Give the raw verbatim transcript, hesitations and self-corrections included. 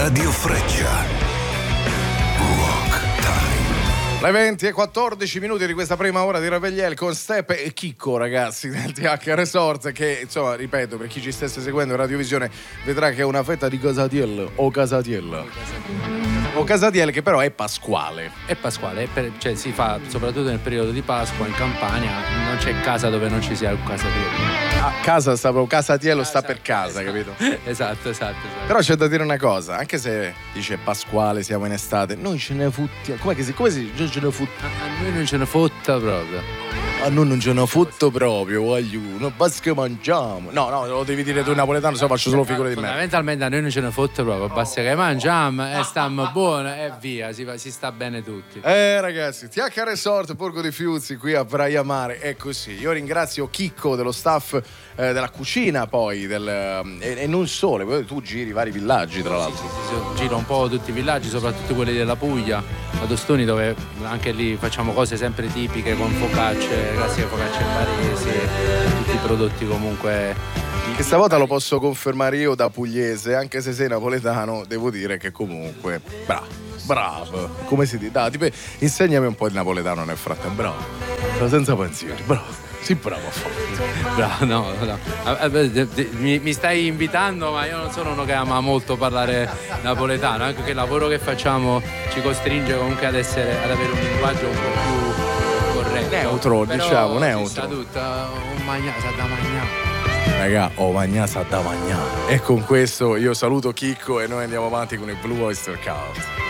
Radio Freccia. Rock Time. Le venti e quattordici minuti di questa prima ora di Revegliel con Steppe e Chicco, ragazzi, del T H Resort, che insomma, ripeto, per chi ci stesse seguendo in radiovisione vedrà che è una fetta di Casatiel o Casatiella o Casatiel, che però è pasquale. È pasquale, è per, cioè si fa soprattutto nel periodo di Pasqua in Campania, non c'è casa dove non ci sia il Casatiello. Ah, casa sta proprio, Casatiello sta Esatto, per casa, esatto. capito? Esatto, esatto, esatto. Però c'è da dire una cosa, anche se dice Pasquale, siamo in estate, noi ce ne fottiamo. Come si, come si dice ce ne fottiamo? A, a noi non ce ne fotta proprio. A noi non ce ne fotto proprio, voglio, non basta che mangiamo. No, no, lo devi dire tu in napoletano, se no faccio solo figure di me. Fondamentalmente a noi non ce ne fotte proprio, basta che mangiamo e stiamo buoni e via, si, si sta bene tutti. Eh ragazzi, T H Resort, Borgo di Fiuzzi, qui a Praia Mare, è così. Io ringrazio Chicco dello staff eh, della cucina poi, del, eh, e, e non solo, poi tu giri vari villaggi tra l'altro. Giro un po' tutti i villaggi, soprattutto quelli della Puglia, a Ostuni, dove anche lì facciamo cose sempre tipiche con focacce, classiche focacce baresi, tutti i prodotti comunque. Che stavolta lo posso confermare io da pugliese, anche se sei napoletano, devo dire che comunque bravo, bravo, come si dice? Dai, tipo, insegnami un po' il napoletano nel frattempo, bravo, però senza pensieri, bravo. Sì, bravo a fare. Bravo, no, no. Mi, mi stai invitando, ma io non sono uno che ama molto parlare napoletano, anche che il lavoro che facciamo ci costringe comunque ad essere, ad avere un linguaggio un po' più corretto. Neutro, però diciamo, neutro. Ci sta tutto, un magna, sa da mangiare. Raga, oh magna sa da mangiare. E con questo io saluto Chicco e noi andiamo avanti con i Blue Oyster Cult.